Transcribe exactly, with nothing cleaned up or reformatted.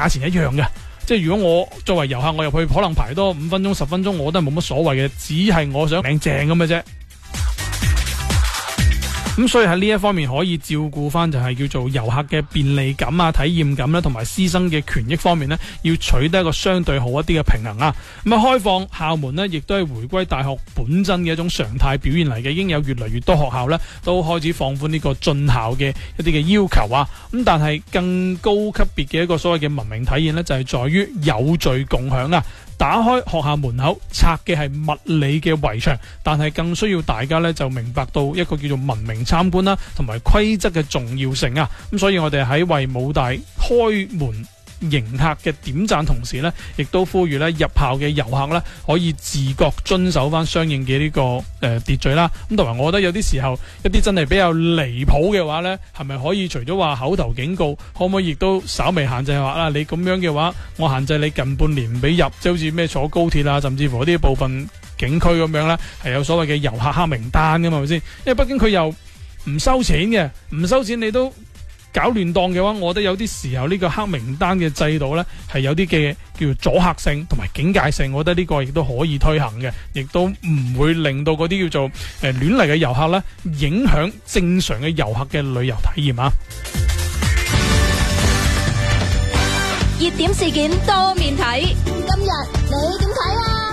價錢一樣嘅。即係如果我作為遊客，我入去可能排多五分鐘、十分鐘，我都係冇乜所謂嘅，只係我想靚正咁嘅啫。咁所以喺呢一方面可以照顧翻就係叫做遊客嘅便利感啊、體驗感啦，同埋師生嘅權益方面呢，要取得一個相對好一啲嘅平衡啊。咁啊，開放校門呢，亦都係回歸大學本真嘅一種常態表現嚟嘅。已經有越嚟越多學校呢，都開始放寬呢個進校嘅一啲嘅要求啊。咁但係更高級別嘅一個所謂嘅文明體驗呢，就係在於有序共享啊。打開學校門口，拆嘅係物理嘅圍牆，但係更需要大家咧就明白到一個叫做文明參觀啦，同埋規則嘅重要性啊！咁所以我哋喺為武大開門迎客嘅點讚同時呢，亦都呼籲咧入校嘅遊客咧可以自覺遵守翻相應嘅呢、這個誒、呃、秩序啦。咁同埋我覺得有啲時候一啲真係比較離譜嘅話呢，係咪可以除咗話口頭警告，可唔可以亦都稍微限制下啦？你咁樣嘅話，我限制你近半年唔俾入，即係好似咩坐高鐵啊，甚至乎啲部分景區咁樣呢，係有所謂嘅遊客黑名單噶嘛，係咪先？因為畢竟佢又唔收錢嘅，唔收錢你都搞亂檔嘅話，我覺得有啲時候呢個黑名單嘅制度呢，係有啲嘅叫做阻嚇性同埋警戒性，我覺得呢個亦都可以推行嘅，亦都唔會令到嗰啲叫做誒亂嚟嘅遊客呢，影響正常嘅遊客嘅旅遊體驗啊！ 熱點事件多面睇，今日你點睇啊？